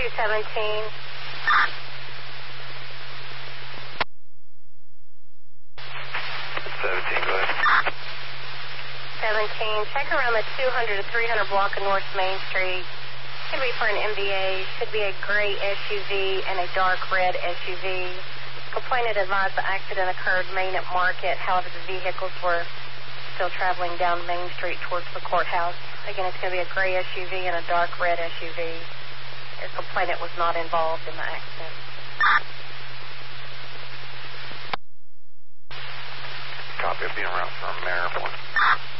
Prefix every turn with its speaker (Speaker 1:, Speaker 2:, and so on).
Speaker 1: 217.
Speaker 2: 17, go ahead.
Speaker 1: 17. Check around the 200 to 300 block of North Main Street. Could be for an MVA. Should be a gray SUV and a dark red SUV. Complainant advised the accident occurred Main at Market. However, the vehicles were still traveling down Main Street towards the courthouse. Again, it's going to be a gray SUV and a dark red SUV. The complainant was not involved in the accident.
Speaker 2: Copy of being around from Maryland.